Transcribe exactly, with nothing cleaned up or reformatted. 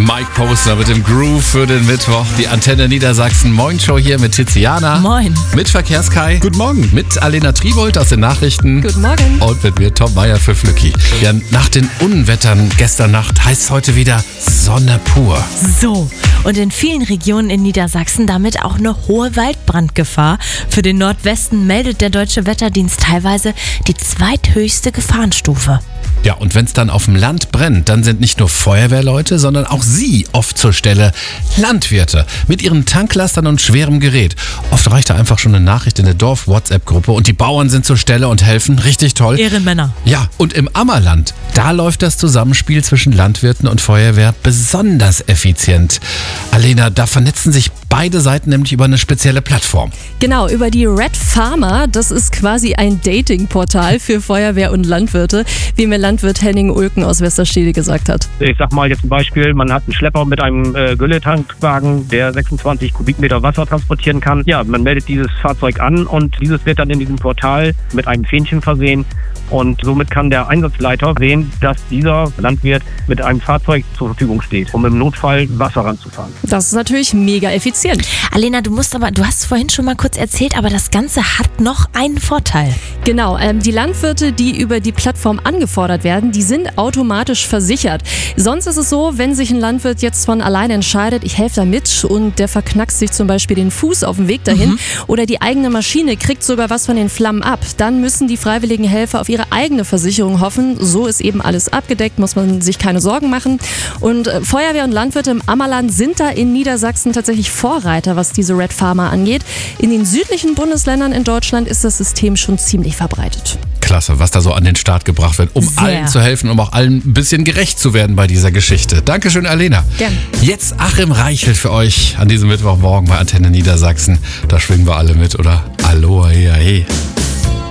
Mike Posner mit dem Groove für den Mittwoch. Die Antenne Niedersachsen Moin Show hier mit Tiziana. Moin. Mit Verkehrskai. Guten Morgen. Mit Alena Tribold aus den Nachrichten. Guten Morgen. Und mit mir Tom Meyer für Flücki. Ja, nach den Unwettern gestern Nacht heißt es heute wieder Sonne pur. So, und in vielen Regionen in Niedersachsen damit auch eine hohe Waldbrandgefahr. Für den Nordwesten meldet der Deutsche Wetterdienst teilweise die zweithöchste Gefahrenstufe. Ja, und wenn es dann auf dem Land brennt, dann sind nicht nur Feuerwehrleute, sondern auch sie oft zur Stelle. Landwirte mit ihren Tanklastern und schwerem Gerät. Oft reicht da einfach schon eine Nachricht in der Dorf-WhatsApp-Gruppe und die Bauern sind zur Stelle und helfen. Richtig toll. Ehrenmänner. Ja, und im Ammerland, da läuft das Zusammenspiel zwischen Landwirten und Feuerwehr besonders effizient. Alena, da vernetzen sich beide Seiten nämlich über eine spezielle Plattform. Genau, über die Red Farmer. Das ist quasi ein Dating-Portal für Feuerwehr und Landwirte, wie mir Landwirt Henning Ulken aus Westerstede gesagt hat. Ich sag mal jetzt ein Beispiel, man hat einen Schlepper mit einem äh, Gülletankwagen, der sechsundzwanzig Kubikmeter Wasser transportieren kann. Ja, man meldet dieses Fahrzeug an und dieses wird dann in diesem Portal mit einem Fähnchen versehen. Und somit kann der Einsatzleiter sehen, dass dieser Landwirt mit einem Fahrzeug zur Verfügung steht, um im Notfall Wasser ranzufahren. Das ist natürlich mega effizient. Alena, du musst aber, du hast vorhin schon mal kurz erzählt, aber das Ganze hat noch einen Vorteil. Genau, ähm, die Landwirte, die über die Plattform angefordert werden, die sind automatisch versichert. Sonst ist es so, wenn sich ein Landwirt jetzt von alleine entscheidet, ich helfe da mit und der verknackst sich zum Beispiel den Fuß auf dem Weg dahin mhm. oder die eigene Maschine kriegt sogar was von den Flammen ab, dann müssen die freiwilligen Helfer auf ihre eigene Versicherung hoffen. So ist eben alles abgedeckt, muss man sich keine Sorgen machen. Und äh, Feuerwehr und Landwirte im Ammerland sind da in Niedersachsen tatsächlich Vorreiter, was diese Red Farmer angeht. In den südlichen Bundesländern in Deutschland ist das System schon ziemlich verbreitet. Klasse, was da so an den Start gebracht wird, um Sehr. allen zu helfen, um auch allen ein bisschen gerecht zu werden bei dieser Geschichte. Dankeschön, Alena. Gern. Jetzt Achim Reichel für euch an diesem Mittwochmorgen bei Antenne Niedersachsen. Da schwingen wir alle mit, oder? Aloha, hey, hey.